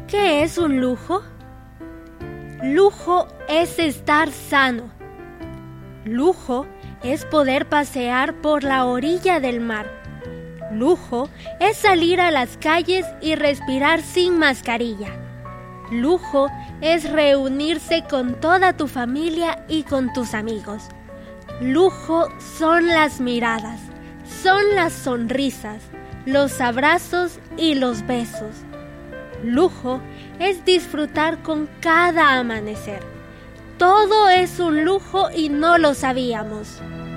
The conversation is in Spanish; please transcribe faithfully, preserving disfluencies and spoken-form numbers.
¿Qué es un lujo? Lujo es estar sano. Lujo es poder pasear por la orilla del mar. Lujo es salir a las calles y respirar sin mascarilla. Lujo es reunirse con toda tu familia y con tus amigos. Lujo son las miradas, son las sonrisas, los abrazos y los besos. Lujo es disfrutar con cada amanecer. Todo es un lujo y no lo sabíamos.